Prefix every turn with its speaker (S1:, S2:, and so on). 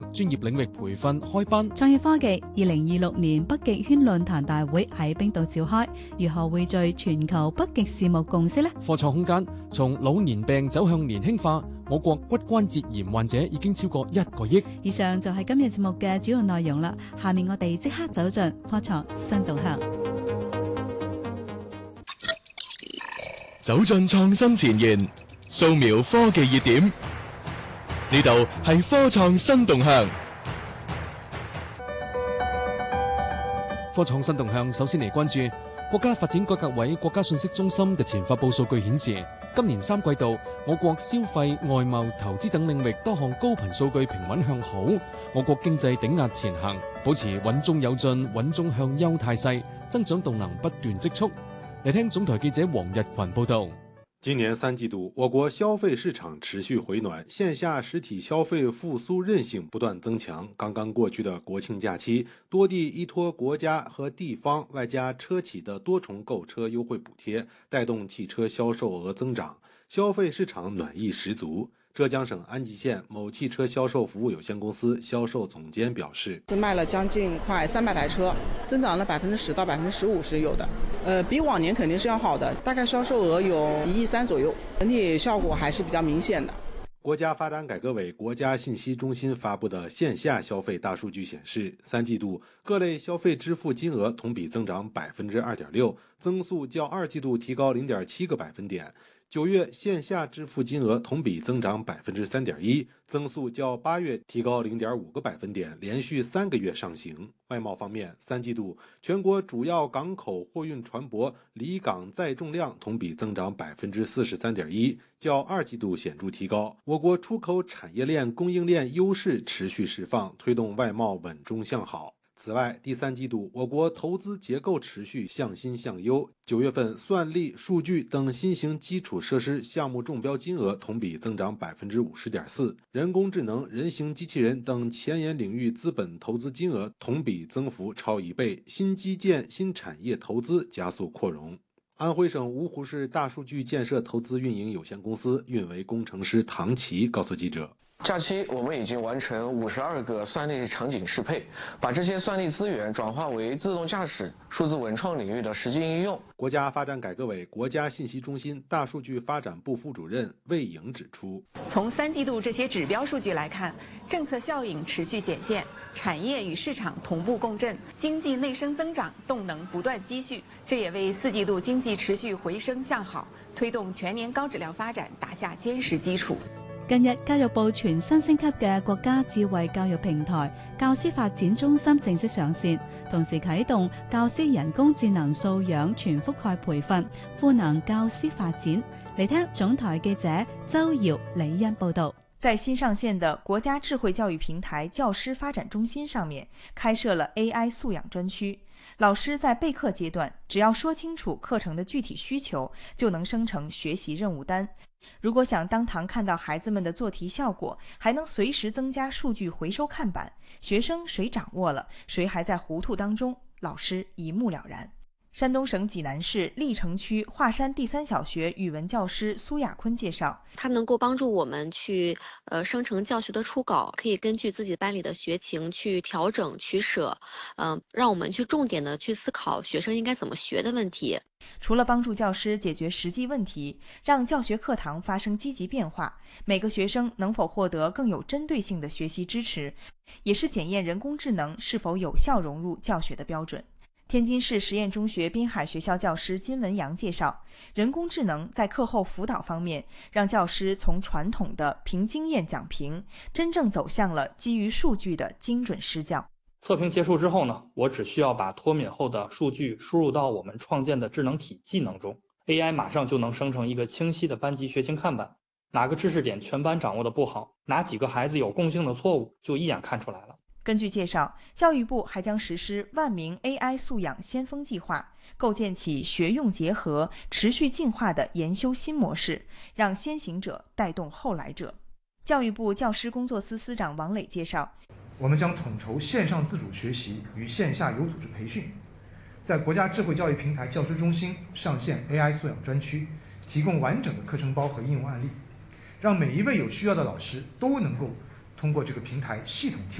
S1: 專業領域培訓開班。
S2: 創意科技2026年北極圈論壇大會喺冰島召開，如何匯聚全球北極事務共識呢？
S1: 科創空間從老年病走向年輕化，我國骨關節炎患者已經超過1個億。
S2: 以上就係今日節目嘅主要內容啦。下面我哋即刻走進科創新動向，
S3: 走進創新前沿，掃描科技熱點。呢度係科創新動向。
S1: 科創新動向首先嚟關注國家發展改革委國家信息中心日前發佈數據顯示，今年3季度我國消費、外貿、投資等領域多項高頻數據平穩向好，我國經濟頂壓前行，保持穩中有進、穩中向優態勢，增長動能不斷積蓄。嚟聽總台記者黃日群報道。
S4: 今年3季度，我國消費市場持續回暖，線下實體消費復甦韌性不斷增強。剛剛過去的國慶假期，多地依託國家和地方外加車企的多重購車優惠補貼，帶動汽車銷售額增長，消費市場暖意十足。浙江省安吉縣某汽車銷售服務有限公司銷售總監表示，
S5: 賣了將近快300台車，增長了10%到15%是有的。比往年肯定是要好的，大概銷售額有1億3左右，整體效果還是比較明顯的。
S4: 國家發展改革委國家信息中心發布的線下消費大數據顯示，3季度各類消費支付金額同比增長2.6%，增速較2季度提高0.7個百分點。9月線下支付金額同比增長3.1%，增速較8月提高0.5個百分點，連續3個月上行。外貿方面，3季度全國主要港口貨運船舶離港載重量同比增長43.1%，較2季度顯著提高。我國出口產業鏈供應鏈優勢持續釋放，推動外貿穩中向好。此外，第3季度我國投資結構持續向新向優，9月份算力、數據等新型基礎設施項目中標金額同比增長50.4%，人工智能、人形機器人等前沿領域資本投資金額同比增幅超1倍，新基建、新產業投資加速擴容。安徽省蕪湖市大數據建設投資運營有限公司運維工程師唐奇告訴記者，
S6: 假期我們已經完成52個算力場景適配，把這些算力資源轉化為自動駕駛、數字文創領域的實際應用。
S4: 國家發展改革委國家信息中心大數據發展部副主任魏瑩指出，
S7: 從3季度這些指標數據來看，政策效應持續顯現，產業與市場同步共振，經濟內生增長動能不斷積蓄，這也為4季度經濟持續回升向好，推動全年高質量發展打下堅實基礎。
S2: 近日，教育部全新升級嘅國家智慧教育平台教師發展中心正式上線，同時啟動教師人工智能素養全覆蓋培訓，賦能教師發展。嚟聽總台記者周瑤、李欣報道。
S8: 在新上線的國家智慧教育平台教師發展中心上面，開設了 AI 素養專區。老師在備課階段，只要說清楚課程的具體需求，就能生成學習任務單。如果想當堂看到孩子們的做題效果，還能隨時增加數據回收看板，學生誰掌握了，誰還在糊塗當中，老師一目了然。山東省濟南市歷城區華山第3小學語文教師蘇亞坤介紹，
S9: 它能夠幫助我們去生成教學的初稿，可以根據自己班裡的學情去調整取捨，讓我們去重點的去思考學生應該怎麼學的問題。
S8: 除了幫助教師解決實際問題，讓教學課堂發生積極變化，每個學生能否獲得更有針對性的學習支持，也是檢驗人工智能是否有效融入教學的標準。天津市實驗中學濱海學校教師金文陽介紹，人工智能在課後輔導方面，讓教師從傳統的憑經驗講評，真正走向了基於數據的精準施教。
S10: 測評結束之後呢，我只需要把脫敏後的數據輸入到我們創建的智能體技能中， AI 馬上就能生成一個清晰的班級學情看板，哪個知識點全班掌握的不好，哪幾個孩子有共性的錯誤，就一眼看出來了。
S8: 根據介紹，教育部還將實施萬名 AI 素養先鋒計劃，構建起學用結合、持續進化的研修新模式，讓先行者帶動後來者。教育部教師工作司司長王磊介紹，
S11: 我們將統籌線上自主學習與線下有組織培訓，在國家智慧教育平台教師中心上線 AI 素養專區，提供完整的課程包和應用案例，讓每一位有需要的老師都能夠通过这个平台系统提